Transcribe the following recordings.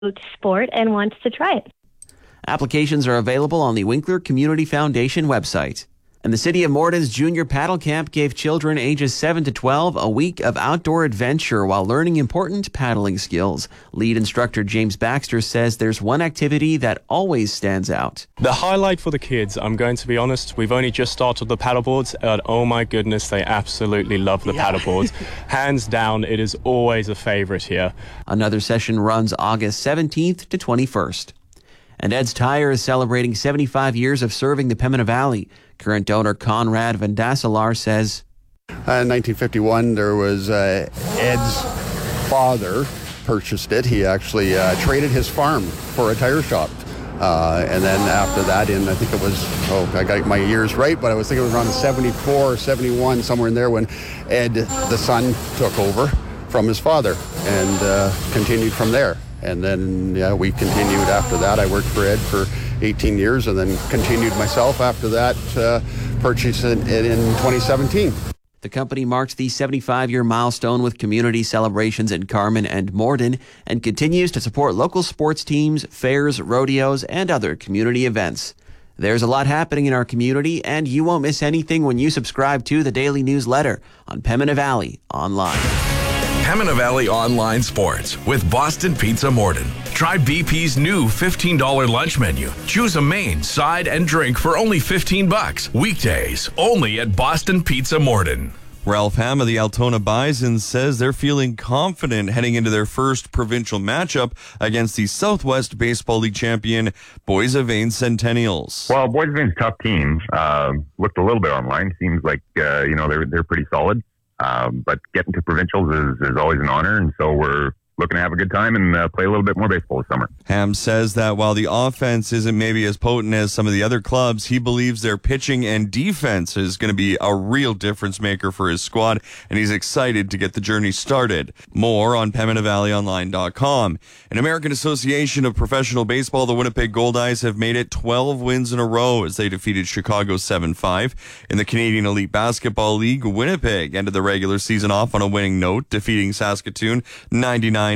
sport and wants to try it. Applications are available on the Winkler Community Foundation website. And the City of Morton's Junior Paddle Camp gave children ages 7 to 12 a week of outdoor adventure while learning important paddling skills. Lead instructor James Baxter says there's one activity that always stands out. The highlight for the kids, I'm going to be honest, we've only just started the paddleboards, and oh my goodness, they absolutely love the paddleboards. Hands down, it is always a favorite here. Another session runs August 17th to 21st. And Ed's Tire is celebrating 75 years of serving the Pembina Valley. Current donor Conrad Van Dasselaar says, In 1951, there was Ed's father purchased it. He actually traded his farm for a tire shop. And then after that, I think it was, I got my years right, but I was thinking it was around 74 or 71, somewhere in there, when Ed, the son, took over from his father and continued from there. And then, we continued after that. I worked for Ed for 18 years and then continued myself after that, purchasing it in 2017. The company marked the 75-year milestone with community celebrations in Carman and Morden and continues to support local sports teams, fairs, rodeos, and other community events. There's a lot happening in our community, and you won't miss anything when you subscribe to the daily newsletter on Pembina Valley Online. Pembina Valley Online Sports with Boston Pizza Morden. Try BP's new $15 lunch menu. Choose a main, side, and drink for only $15. Weekdays, only at Boston Pizza Morden. Ralph Ham of the Altona Bisons says they're feeling confident heading into their first provincial matchup against the Southwest Baseball League champion Boissevain Centennials. Well, Boissevain's a tough team. Looked a little bit online. Seems like they're pretty solid. But getting to provincials is always an honor, and so we're looking to have a good time and play a little bit more baseball this summer. Ham says that while the offense isn't maybe as potent as some of the other clubs, he believes their pitching and defense is going to be a real difference maker for his squad, and he's excited to get the journey started. More on PembinaValleyOnline.com. In American Association of Professional Baseball, the Winnipeg Goldeyes have made it 12 wins in a row as they defeated Chicago 7-5. In the Canadian Elite Basketball League, Winnipeg ended the regular season off on a winning note, defeating Saskatoon 99-88.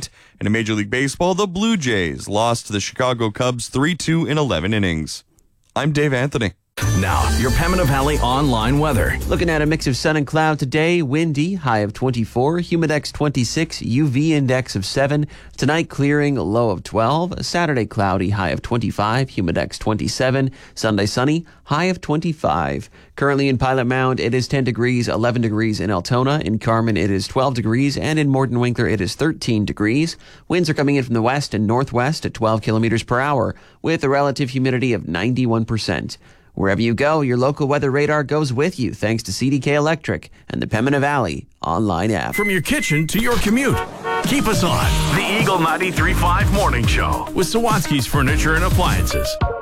In Major League Baseball, the Blue Jays lost to the Chicago Cubs 3-2 in 11 innings. I'm Dave Anthony. Now, your Pembina Valley Online weather. Looking at a mix of sun and cloud today, windy, high of 24, humidex 26, UV index of 7. Tonight, clearing, low of 12. Saturday, cloudy, high of 25, humidex 27. Sunday, sunny, high of 25. Currently in Pilot Mound, it is 10 degrees, 11 degrees in Altona. In Carman, it is 12 degrees, and in Morden Winkler, it is 13 degrees. Winds are coming in from the west and northwest at 12 kilometers per hour, with a relative humidity of 91%. Wherever you go, your local weather radar goes with you thanks to CDK Electric and the Pembina Valley Online app. From your kitchen to your commute, keep us on the Eagle 93.5 Morning Show with Sawatsky's Furniture and Appliances.